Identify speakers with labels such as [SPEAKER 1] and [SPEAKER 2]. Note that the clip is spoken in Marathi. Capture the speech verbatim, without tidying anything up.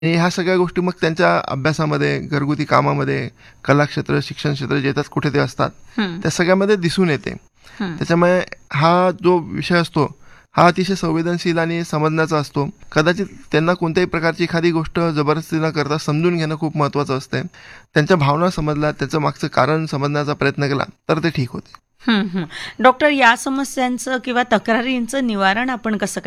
[SPEAKER 1] आणि ह्या सगळ्या गोष्टी मग त्यांच्या अभ्यासामध्ये, घरगुती कामामध्ये, कलाक्षेत्र, शिक्षण क्षेत्र जे त्यात कुठे ते असतात,
[SPEAKER 2] हं,
[SPEAKER 1] त्या सगळ्यामध्ये दिसून येते.
[SPEAKER 2] हं.
[SPEAKER 1] त्याच्यामुळे हा जो विषय असतो, हा अतिशय संवेदनशील आणि समजण्याचा असतो. कदाचित त्यांना कोणत्याही प्रकारची एखादी गोष्ट जबरदस्ती न करता समजून घेणं खूप महत्त्वाचं असते. त्यांच्या भावना समजल्या, त्याचं मागचं कारण समजण्याचा प्रयत्न केला, तर ते ठीक होते.
[SPEAKER 2] हं, हं. डॉक्टर, या समस्यांचं किंवा तक्रारींचं निवारण आपण कसं काय